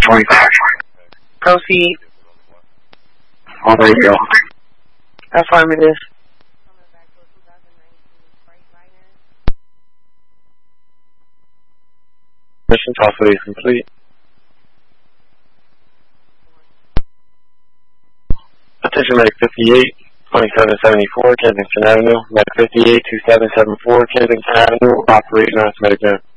25. Proceed. On radio. Affirmative. Mission possibly is complete. Attention Medic 58, 2774, Kensington Avenue. Medic 58, 2774, Kensington Avenue. Operate North Medic.